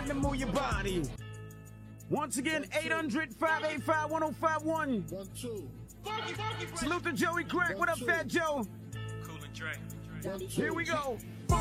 to move your body. Once again, 800-585-1051. 1, 2. Salute to Joey Crack. What up, Fat Joe? Cool and Dre. 1, 2. Here we go.